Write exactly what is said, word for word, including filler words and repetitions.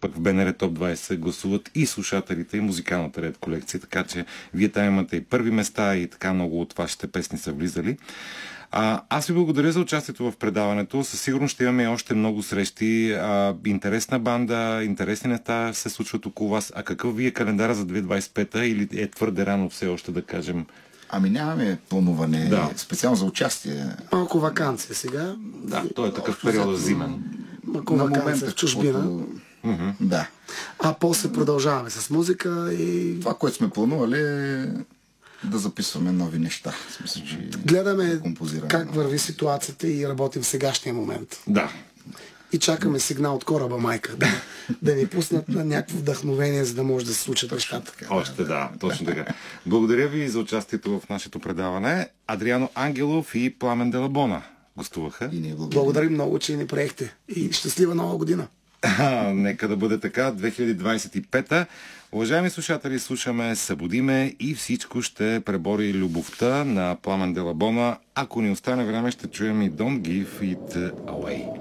пък в БНР Топ двайсет гласуват и слушателите, и музикалната ред колекция, така че вие там имате и първи места и така много от вашите песни са влизали. А, аз ви благодаря за участието в предаването. Със сигурност ще имаме още много срещи. А, интересна банда, интересни неща се случват около вас. А какъв ви е календара за две хиляди двайсет и пета или е твърде рано все още да кажем? Ами нямаме плануване да. специално за участие. Малко ваканция сега. Да, той е такъв период зимен. Малко ваканция в чужбина. Каквото... Mm-hmm. Да. А после продължаваме с музика и... Това, което сме планували е да записваме нови неща. В смисъл, че гледаме да как върви ситуацията и работим в сегашния момент. Да. И чакаме сигнал от кораба майка да, да ни пуснат на някакво вдъхновение, за да може да се случат нещата. Още да, точно така. Благодаря ви за участието в нашето предаване. Адриано Ангелов и Пламен Делабона гостуваха. И ние благодарим. Благодарим много, че ни приехте. И щастлива нова година! А, нека да бъде така. две хиляди двайсет и пета. Уважаеми слушатели, слушаме Събудиме и всичко ще пребори любовта на Пламен Делабона. Ако ни остане време, ще чуем и Don't Give It Away.